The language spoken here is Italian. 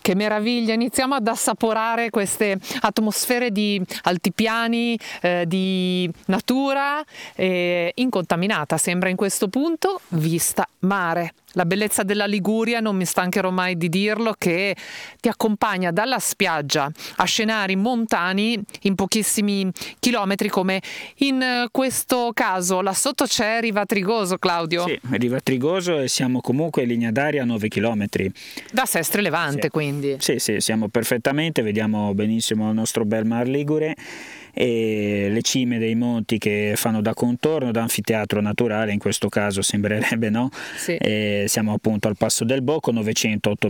Che meraviglia, iniziamo ad assaporare queste atmosfere di altipiani, di natura incontaminata, sembra in questo punto, vista mare. La bellezza della Liguria, non mi stancherò mai di dirlo, che ti accompagna dalla spiaggia a scenari montani in pochissimi chilometri, come in questo caso là sotto c'è Riva Trigoso, Claudio. Sì, Riva Trigoso, e siamo comunque in linea d'aria a 9 chilometri. Da Sestre Levante, Sì. Quindi. Sì, siamo perfettamente, vediamo benissimo il nostro bel Mar Ligure e le cime dei monti che fanno da contorno, da anfiteatro naturale, in questo caso sembrerebbe, no? Sì. Siamo appunto al Passo del Bocco, 908